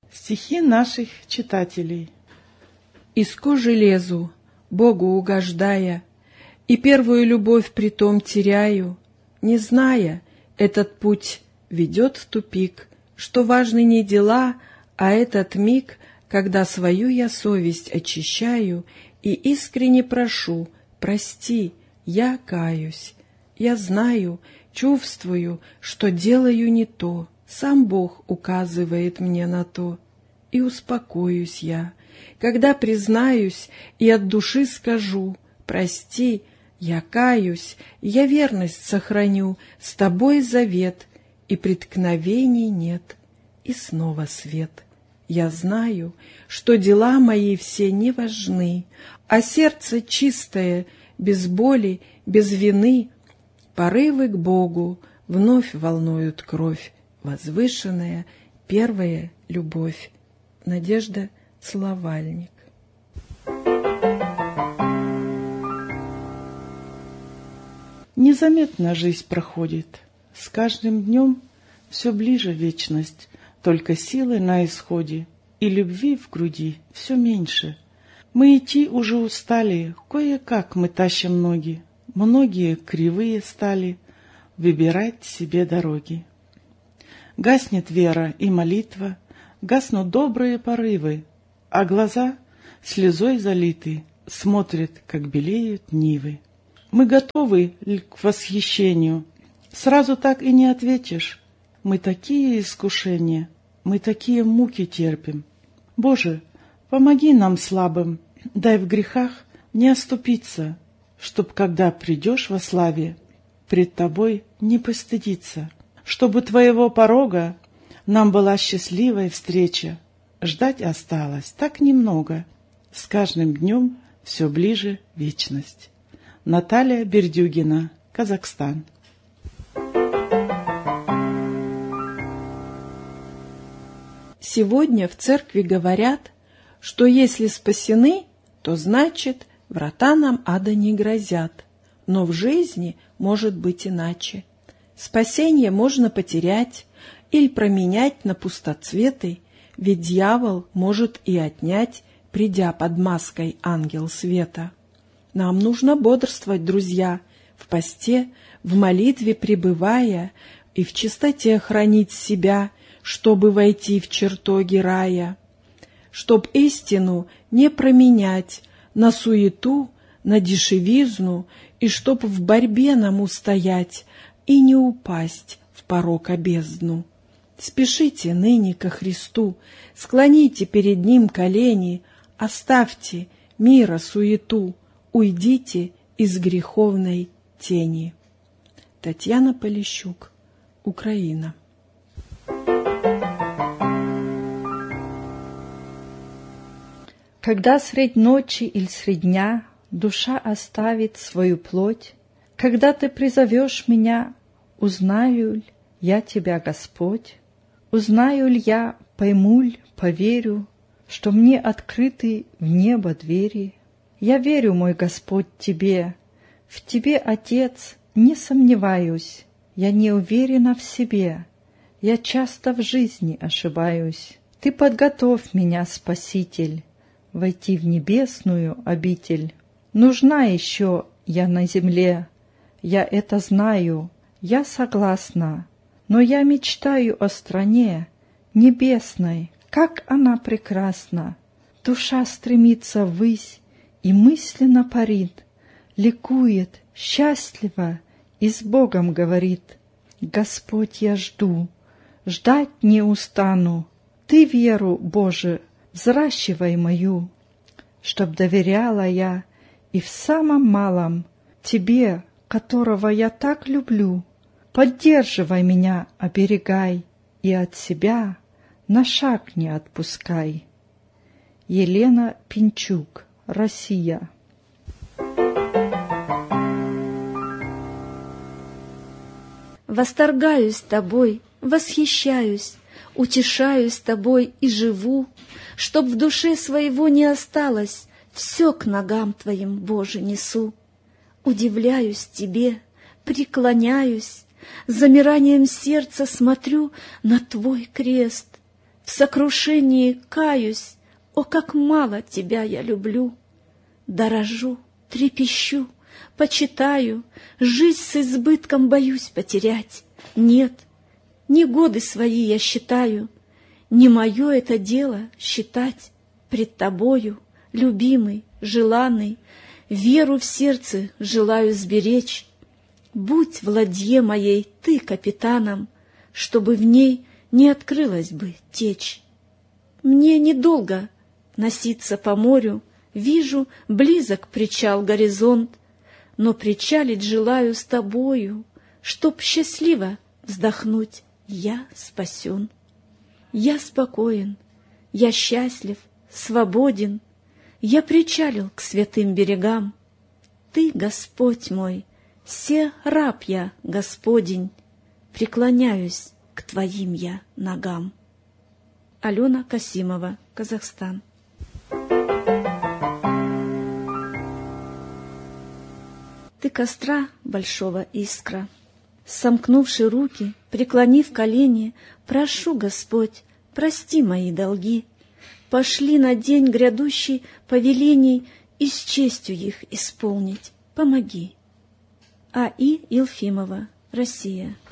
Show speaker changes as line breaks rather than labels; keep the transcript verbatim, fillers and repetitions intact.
Стихи наших читателей.
Из кожи лезу, Богу угождая, и первую любовь притом теряю, не зная, этот путь ведет в тупик, что важны не дела, а этот миг, когда свою я совесть очищаю и искренне прошу: прости, я каюсь. Я знаю, чувствую, что делаю не то, сам Бог указывает мне на то. И успокоюсь я, когда признаюсь и от души скажу: прости, я каюсь, я верность сохраню, с тобой завет, и преткновений нет, и снова свет. Я знаю, что дела мои все не важны, а сердце чистое, без боли, без вины, порывы к Богу вновь волнуют кровь, возвышенная первая любовь. Надежда Целовальник.
Незаметно жизнь проходит, с каждым днем все ближе вечность, только силы на исходе и любви в груди все меньше. Мы идти уже устали, кое-как мы тащим ноги, многие кривые стали выбирать себе дороги. Гаснет вера и молитва, гаснут добрые порывы, а глаза слезой залиты смотрят, как белеют нивы. Мы готовы к восхищению, сразу так и не ответишь. Мы такие искушения, мы такие муки терпим. Боже, помоги нам слабым, дай в грехах не оступиться, чтоб, когда придешь во славе, пред Тобой не постыдиться, чтобы Твоего порога нам была счастливая встреча. Ждать осталось так немного, с каждым днем все ближе вечность. Наталья Бердюгина, Казахстан.
Сегодня в церкви говорят, что если спасены, то значит, врата нам ада не грозят. Но в жизни может быть иначе. Спасение можно потерять или променять на пустоцветы, ведь дьявол может и отнять, придя под маской ангел света. Нам нужно бодрствовать, друзья, в посте, в молитве пребывая, и в чистоте хранить себя, чтобы войти в чертоги рая, чтоб истину не променять на суету, на дешевизну, и чтоб в борьбе нам устоять и не упасть в порок бездну. Спешите ныне ко Христу, склоните перед Ним колени, оставьте мира суету, уйдите из греховной тени. Татьяна Полищук, Украина.
Когда средь ночи или средь дня душа оставит свою плоть, когда ты призовешь меня, узнаю ль я тебя, Господь? Узнаю ль я, пойму ль, поверю, что мне открыты в небо двери? Я верю, мой Господь, Тебе, в Тебе, Отец, не сомневаюсь, я не уверена в себе, я часто в жизни ошибаюсь. Ты подготовь меня, Спаситель, войти в небесную обитель. Нужна еще я на земле, я это знаю, я согласна, но я мечтаю о стране небесной, как она прекрасна. Душа стремится ввысь и мысленно парит, ликует, счастливо и с Богом говорит: Господь, я жду, ждать не устану, Ты веру, Боже, взращивай мою, чтоб доверяла я и в самом малом Тебе, которого я так люблю. Поддерживай меня, оберегай, и от себя на шаг не отпускай. Елена Пинчук, Россия.
Восторгаюсь тобой, восхищаюсь, утешаюсь тобой и живу, чтоб в душе своего не осталось, все к ногам твоим, Боже, несу. Удивляюсь тебе, преклоняюсь, с замиранием сердца смотрю на твой крест. В сокрушении каюсь, о, как мало тебя я люблю. Дорожу, трепещу, почитаю, жизнь с избытком боюсь потерять. Нет, не годы свои я считаю, не мое это дело считать пред тобою, любимый, желанный, веру в сердце желаю сберечь. Будь в ладье моей ты капитаном, чтобы в ней не открылась бы течь. Мне недолго носиться по морю, вижу, близок причал горизонт, но причалить желаю с тобою, чтоб счастливо вздохнуть, я спасен. Я спокоен, я счастлив, свободен, я причалил к святым берегам. Ты, Господь мой, се раб я, Господень, преклоняюсь к твоим я ногам. Алена Касимова, Казахстан. Ты костра большого искра, сомкнувши руки, преклонив колени, прошу, Господь, прости мои долги, пошли на день грядущий повелений и с честью их исполнить помоги. А И. Илфимова, Россия.